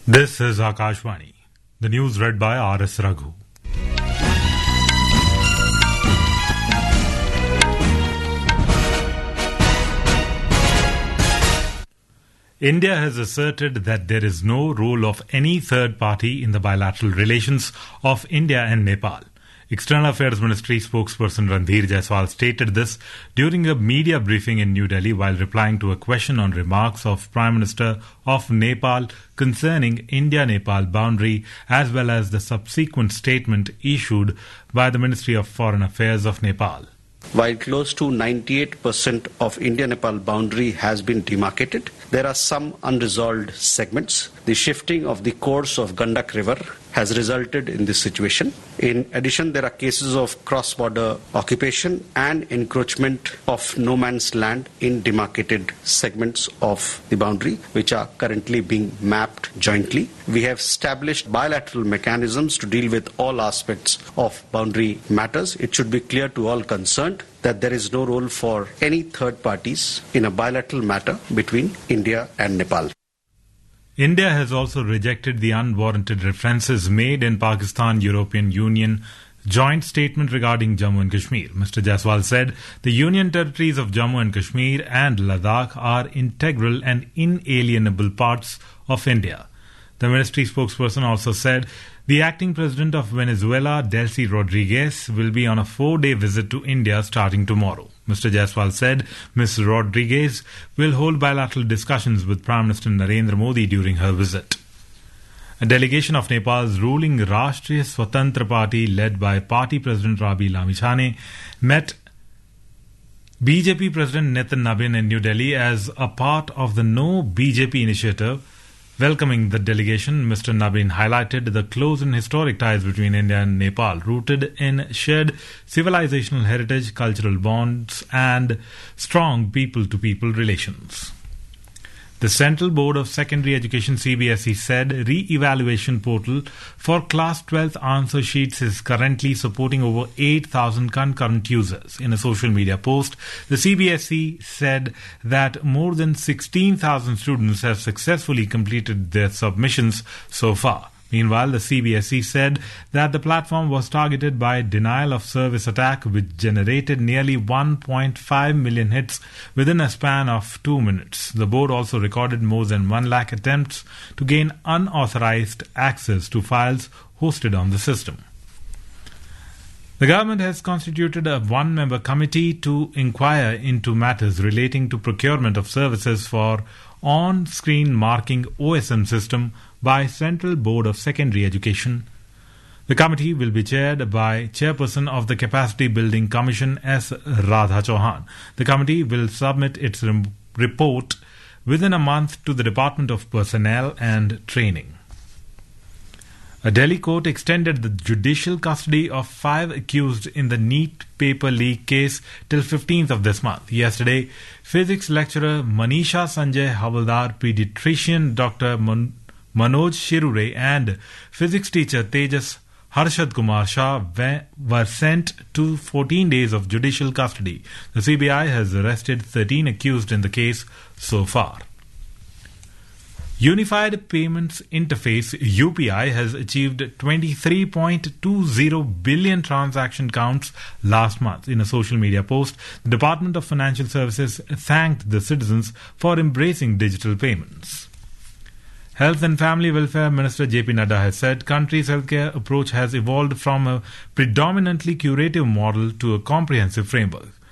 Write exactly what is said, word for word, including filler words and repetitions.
This is Akashvani. The news read by R S Raghu. India has asserted that there is no role of any third party in the bilateral relations of India and Nepal. External Affairs Ministry spokesperson Randhir Jaiswal stated this during a media briefing in New Delhi while replying to a question on remarks of Prime Minister of Nepal concerning India-Nepal boundary, as well as the subsequent statement issued by the Ministry of Foreign Affairs of Nepal. While close to ninety-eight percent of India-Nepal boundary has been demarcated, there are some unresolved segments. The shifting of the course of Gandak River has resulted in this situation. In addition, there are cases of cross-border occupation and encroachment of no man's land in demarcated segments of the boundary, which are currently being mapped jointly. We have established bilateral mechanisms to deal with all aspects of boundary matters. It should be clear to all concerned that there is no role for any third parties in a bilateral matter between India and Nepal. India has also rejected the unwarranted references made in Pakistan-European Union joint statement regarding Jammu and Kashmir. Mister Jaiswal said the Union territories of Jammu and Kashmir and Ladakh are integral and inalienable parts of India. The ministry spokesperson also said the acting president of Venezuela, Delcy Rodriguez, will be on a four-day visit to India starting tomorrow. Mister Jaiswal said Miz Rodriguez will hold bilateral discussions with Prime Minister Narendra Modi during her visit. A delegation of Nepal's ruling Rashtriya Swatantra Party, led by party president Rabi Lamichhane, met B J P President Nitin Nabin in New Delhi as a part of the No B J P initiative. Welcoming the delegation, Mister Nabin highlighted the close and historic ties between India and Nepal, rooted in shared civilizational heritage, cultural bonds, and strong people-to-people relations. The Central Board of Secondary Education C B S E said re-evaluation portal for Class twelfth answer sheets is currently supporting over eight thousand concurrent users. In a social media post, the C B S E said that more than sixteen thousand students have successfully completed their submissions so far. Meanwhile, the C B S E said that the platform was targeted by a denial of service attack which generated nearly one point five million hits within a span of two minutes. The board also recorded more than one lakh attempts to gain unauthorized access to files hosted on the system. The government has constituted a one-member committee to inquire into matters relating to procurement of services for on-screen marking O S M system by Central Board of Secondary Education. The committee will be chaired by Chairperson of the Capacity Building Commission, S. Radha Chauhan. The committee will submit its re- report within a month to the Department of Personnel and Training. A Delhi court extended the judicial custody of five accused in the NEET paper leak case till fifteenth of this month. Yesterday, physics lecturer Manisha Sanjay Havaldar, pediatrician Doctor Mon- Manoj Shirure and physics teacher Tejas Harshad Kumar Shah were sent to fourteen days of judicial custody. The C B I has arrested thirteen accused in the case so far. Unified Payments Interface U P I has achieved twenty-three point two zero billion transaction counts last month. In a social media post, the Department of Financial Services thanked the citizens for embracing digital payments. Health and Family Welfare Minister J P Nadda has said country's healthcare approach has evolved from a predominantly curative model to a comprehensive framework.